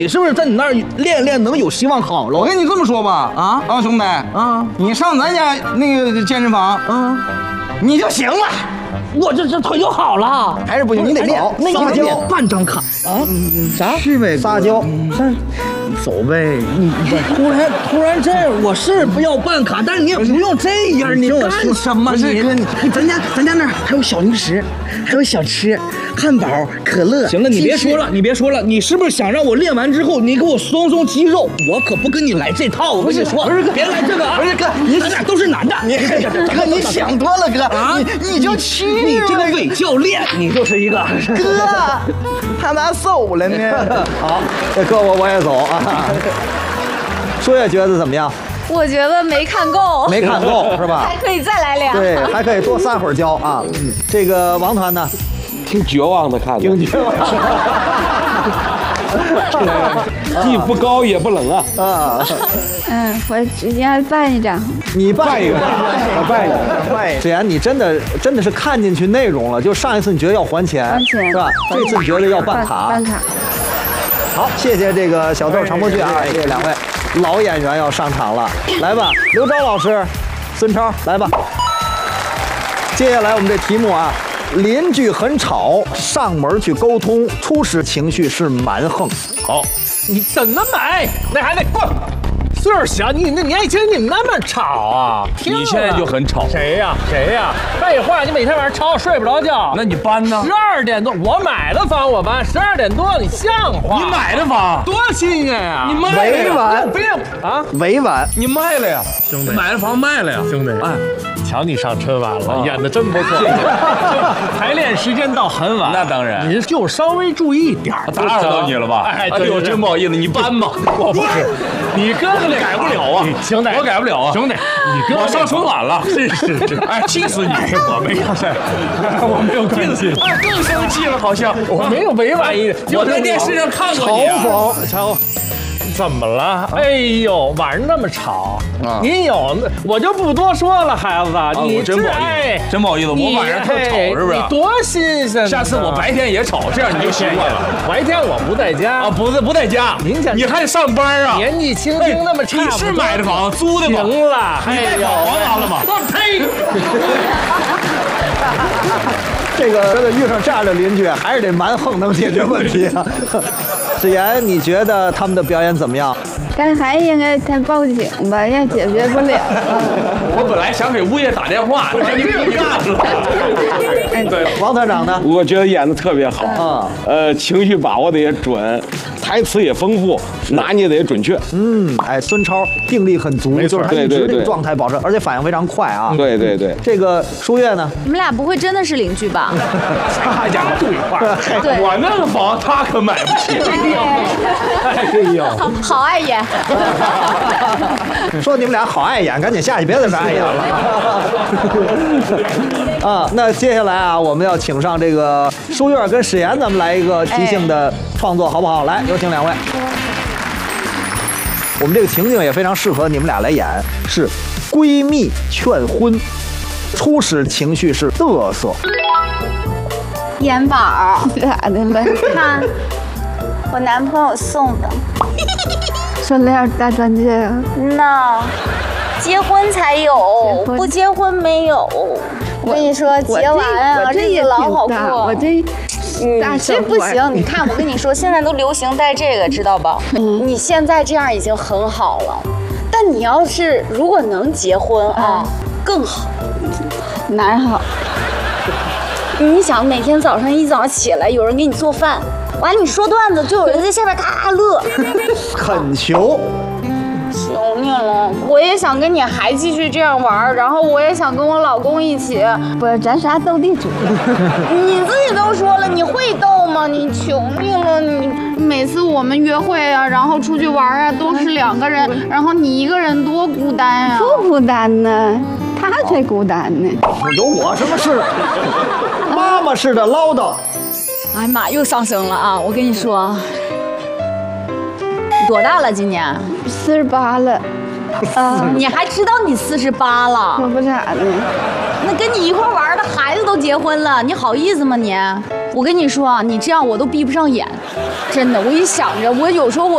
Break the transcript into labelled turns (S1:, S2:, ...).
S1: 你是不是在你那儿练练能有希望好了？
S2: 我跟你这么说吧，兄弟，你上咱家那个健身房，你就行了。
S1: 我这腿就好了，
S3: 还是不行，你得练。
S1: 那个练半张卡
S3: 啥？是呗，撒娇。走呗，你
S1: 突然这样，我是不要办卡，但是你也不用这样，你干什么？
S3: 不是哥，你咱家那儿还有小零食，还有小吃，汉堡、可乐。
S1: 行了，你别说了，你是不是想让我练完之后你给我松松肌肉？我可不跟你来这套，我跟你说，
S3: 不是哥，
S1: 别来这个啊！
S3: 不是哥，
S1: 咱俩都是男的，
S3: 哥你想多了，哥啊，你就去
S1: 你这个伪教练，你就是一个
S3: 哥，他拿走了呢。
S4: 好，哥我也走啊。舒月觉得怎么样？
S5: 我觉得没看够，
S4: 没看够是吧？
S5: 还可以再来俩。
S4: 对，还可以多撒会儿娇啊。这个王团呢，
S6: 挺绝望的看着，
S4: 挺绝望。
S6: 既不高也不冷啊。
S5: 我直接办一张。
S4: 你办一个，
S6: 办一个。
S4: 芷妍，你真的是看进去内容了。就上一次你觉得要还钱，是吧？这次你觉得要办卡。
S5: 办卡。
S4: 好，谢谢这个小豆长播剧啊，谢谢两位老演员要上场了，来吧，刘钊老师，孙超来吧。接下来我们这题目啊，邻居很吵，上门去沟通，初始情绪是蛮横。
S1: 好，你怎么买？那还得滚。岁数小，你年轻你们那么吵啊？
S6: 你现在就很吵。
S1: 谁呀？废话，你每天晚上吵我睡不着觉。
S6: 那你搬呢
S1: ？12点多，我买的房我搬，12点多你像话？
S6: 你买的房
S1: 多新鲜呀！
S6: 你卖了呀？
S4: 委婉，
S1: 别啊，
S4: 委婉，
S6: 你卖了呀，
S1: 兄弟，
S6: 买了房卖了呀，
S1: 兄弟，哎。瞧你上春晚了，演的真不错。排练时间到很晚，
S6: 那当然，
S1: 您就稍微注意点儿。
S6: 打扰到你了吧？哎呦，真不好意思，你搬吧。
S1: 我不是，你哥哥
S6: 改不了啊，
S1: 兄弟，
S6: 我改不了啊，
S1: 兄弟，你哥
S6: 我上春晚了，
S1: 是，
S6: 哎，气死你！
S1: 我没有，我没有关系，
S6: 更生气了，好像
S1: 我没有委婉一点，
S6: 我在电视上看过你
S4: 嘲讽。
S1: 怎么了？哎呦，晚上那么吵，你有我就不多说了，孩子，你
S6: 真不好意思，真不好意思，我晚上特吵，是不是？
S1: 你多新鲜！
S6: 下次我白天也吵，这样你就习惯了。
S1: 白天我不在家
S6: 啊，不在家，
S1: 你
S6: 还上班啊？
S1: 年纪轻轻那么差，
S6: 你是买的房，租的吗？
S1: 行了，
S6: 你贷款还完了吗？
S1: 我呸！
S4: 这个遇上这样的邻居，还是得蛮横能解决问题啊。芷妍，你觉得他们的表演怎么样？
S5: 刚才应该他报警吧，也解决不了。
S6: 我本来想给物业打电话，你别干了。
S4: 对，王团长呢？
S6: 我觉得演的特别好
S4: 啊，
S6: 情绪把握的也准，台词也丰富，拿捏的也准确。
S4: 孙超定力很足，就是他一直这个状态保持，而且反应非常快啊。
S6: 对。
S4: 这个舒月呢？
S5: 你们俩不会真的是邻居吧？
S6: 他家对话，
S5: 对，
S6: 我那个房他可买不起。
S4: 哎呦，
S5: 好爱演。
S4: 说你们俩好爱演，赶紧下去，别在这爱演了。啊，那接下来啊，我们要请上这个舒月跟芷妍，咱们来一个即兴的创作，好不好？来，有请两位。我们这个情境也非常适合你们俩来演，是闺蜜劝婚，初始情绪是嘚瑟。
S5: 元宝，咋的了？看，我男朋友送的。塑料大钻戒。那结婚才有，不结婚没有。我跟你说，结完啊，日子老好过。我这。这不行，你看我跟你说，现在都流行戴这个，知道吧？你现在这样已经很好了，但你要是如果能结婚啊，更好。哪儿好？你想每天早上一早起来，有人给你做饭，完了你说段子，就有人在下边咔乐。
S4: 恳求。
S5: 求你了，我也想跟你还继续这样玩，然后我也想跟我老公一起。不是，咱仨斗地主。你自己都说了，你会斗吗？你求你了，你每次我们约会啊，然后出去玩啊，都是2个人，然后你一个人多孤单呀！不孤单呢，他才孤单呢。
S4: 有我什么事？妈妈似的唠叨。
S5: 哎呀妈，又上升了啊！我跟你说。多大了？今年48了。你还知道你48了？我不咋的。那跟你一块玩的孩子都结婚了，你好意思吗你？我跟你说，你这样我都闭不上眼，真的。我一想着，我有时候